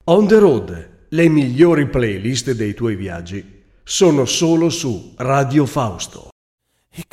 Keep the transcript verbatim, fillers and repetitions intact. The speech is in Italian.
On the Road, le migliori playlist dei tuoi viaggi sono solo su Radio Fausto.